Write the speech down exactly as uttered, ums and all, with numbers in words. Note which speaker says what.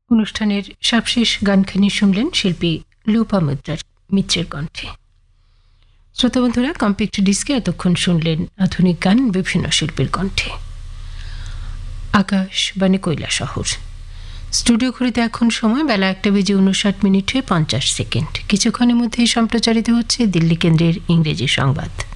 Speaker 1: অনুষ্ঠানের সবশেষ গানখানি শুনলেন শিল্পী লোপামুদ্রা মিত্রের কণ্ঠে। শ্রোতা বন্ধুরা, কম্প্যাক্ট ডিস্কে এতক্ষণ শুনলেন আধুনিক গান বিভিন্ন শিল্পীর কণ্ঠে। আকাশবাণী কৈলাসহর। স্টুডিও ঘড়িতে এখন সময় বেলা একটা বেজে উনষাট মিনিট হয়ে পঞ্চাশ সেকেন্ড। কিছুক্ষণের মধ্যেই সম্প্রচারিত হচ্ছে দিল্লি কেন্দ্রের ইংরেজি সংবাদ।